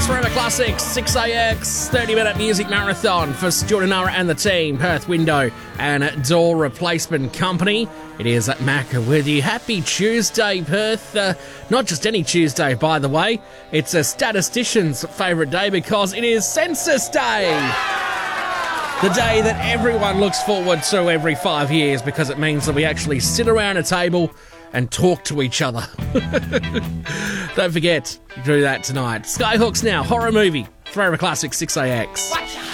Forever Classics, 6AX, 30-minute music marathon for Stuart and Nara and the team, Perth Window and Door Replacement Company. It is Mac with you. Happy Tuesday, Perth. Not just any Tuesday, by the way. It's a statistician's favourite day because it is Census Day. The day that everyone looks forward to every 5 years because it means that we actually sit around a table and talk to each other. Don't forget to do that tonight. Skyhooks now, horror movie, Forever Classic 6AX.